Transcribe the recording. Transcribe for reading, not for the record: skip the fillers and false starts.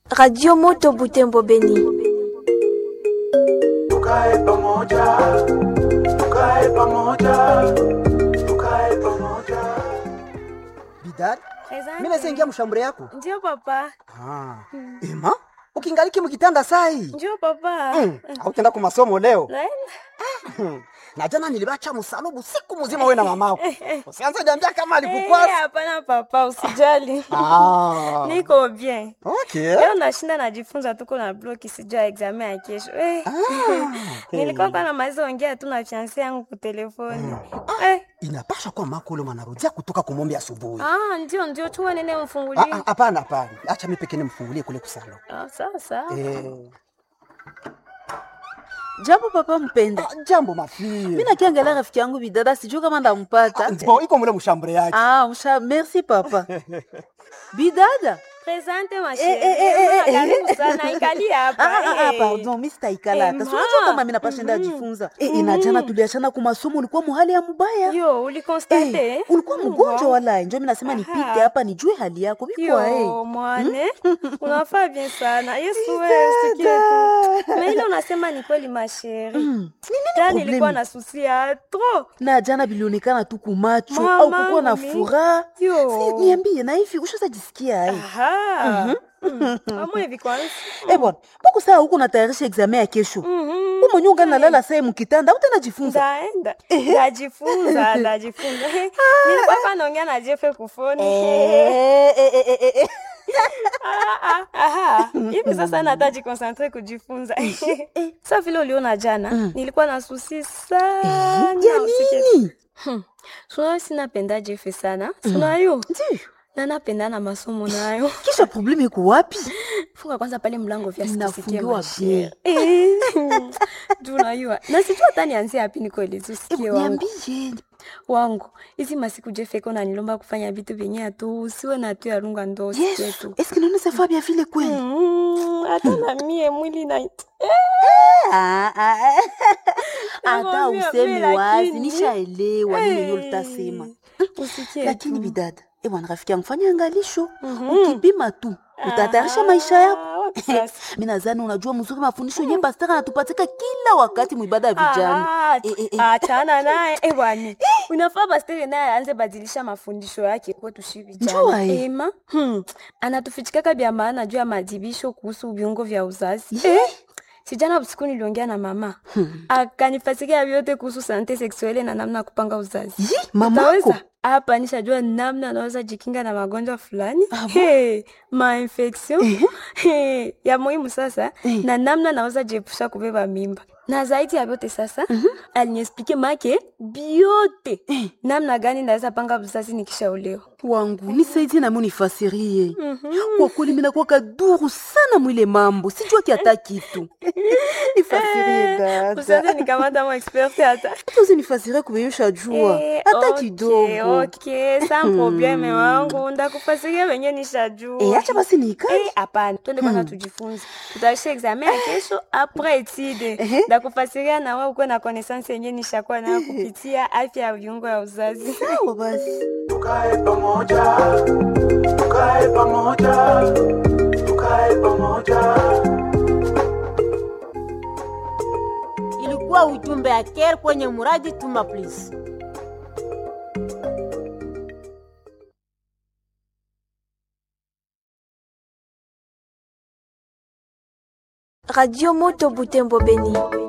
Radio Moto Butembo Beni. Tukae pamoja, tukae pamoja, tukae pamoja. Bidad, mimi naingia mshambure yako. Ndio papa. Ema, ukingaliki mkitanda sai. Ndio papa. Hautaenda kwa masomo leo. Naenda. Na jana nilibacha msalubu siku mzima wewe na mamako. Usianze niambia kama alikukwasa. Hapana papa, usijali. Niko bien. Okay. Leo nashinda najifunza tuko na block sijua exam ya kesho. Nilikuwa kwa namaliza ongea tu na fiancé yangu kwa telefoni. Inapasha kwa makolo manarudia kutoka kumombe asubuhi. Ndio chuma nene mfungulie. Hapana. Acha mimi pekee nimfungulie kule kusalo. Sawa. Jambo papa mpenda. Jambo mafi. Mimi nakiangalia rafiki yangu Bidada sijui kama ndampata. Bon, iko mule mshambure yake. Merci papa. Bidada. Presente ma chérie. Karibu sana ikali hapa. Pardon, mimi sitaikala hata. Sio kama mimi napashinda jifunza. Inajana tuliachana kwa masomo ulikuwa muhali ya mbaya. Yo, ulikonstate? Ulikuwa mgonjwa wala njoo mimi nasema nipite hapa nijue hali yako. Yo, mwane. Unafaa bien sana. Yesu wewe sikia tu. Mais ile unasema ni kweli ma chérie. Jana nilikuwa na susia trop. Na jana bilionekana tu kumacho au kukuwa na furaha. Niambie na hivi ushaza jisikia Amo hivi kwanza. Bwana, mbona saa huko natayarisha examen ya kesho? Wewe mwenyewe ungalala sasa mkitanda, utanajifunza. Ndajifunza. Nilikuwa hapa naongea na Jeff kufoni. Hivi sasa nataji concentrate kujifunza. Sasa vile uliona jana, nilikuwa na susi sana. Ya nini? Sio sinapenda Jeff sana. Sio hiyo. Ndio. Na napenda na masomo nayo. Kisha problemi iko wapi? Funga kwanza pale mlango vya sisikie mashia. Tunayua. Na sijua hata nianzie wapi nikueleze usikie wangu. Niambie. Wangu, hizi masiku Jeffeko na nilomba kufanya vitu vyenye tu usiwe na tu ya runga ndo usikie tu. Est-ce que nous savons bien vile kweli? Hata na mie mwili na Hata useme wazi nishaelewa nini ulitasema. Usikie. Lakini Bidada, bwana rafiki yangu fanya angalisho. Ukipima tu utatayarisha maisha yako. Mimi nadhani unajua mzuri mafundisho yenyewe pastor anatupatika kila wakati muibada ya vijana. Achana naye bwana. Unafaa pastor naye aanze badilisha mafundisho yake kwetu shi vijana. Ema, anatufichika vya maana juu ya madibisho kuhusu viungo vya uzazi. Sijana usiku niliongea na mama. Akanifasikia vyote kuhusu sante sexuelle na namna kupanga uzazi. Mamako hapa nishajua namna naweza jikinga na magonjwa fulani. Ma-infection. Ya muhimu sasa na namna naweza jiepusha kubeba mimba. Na zaidi ya vyote sasa aliniexplique make biote. Namna gani naweza panga uzazi nikishaolewa. Wangu nisaidie na mimi nifasirie. Kwa kweli mimi nakuwa kaduru sana mwile mambo. Sijua kiata kitu. Nifasirie dada. Usante nikamata mo expert hata. Tuzi nifasirie kubeyusha jua. Hata kidogo. Okay, sans probleme wangu. Ndakufasiria wenye nishajua. Acha basi nikae. Hapana, twende kwanza tujifunze. Tutaisha examen ya kesho après étude. Ndakufasiria na wewe uko na connaissance yenye nishakuwa nayo kupitia afya ya viungo ya uzazi. Sawa basi. Tukae pamoja, tukae pamoja, tukae pamoja. Ilikuwa ujumbe ya Care kwenye muradi Tuma Please. Radio Moto Butembo Beni.